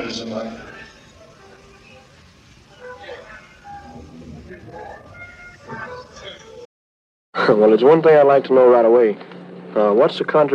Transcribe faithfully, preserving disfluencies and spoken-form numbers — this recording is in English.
matters in life. Well, it's one thing I'd like to know right away. Uh, what's the contribution